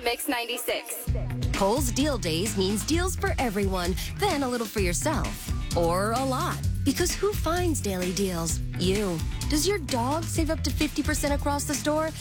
Mix 96. Kohl's Deal Days means deals for everyone, then a little for yourself. Or a lot. Because who finds daily deals? You. Does your dog save up to 50% across the store?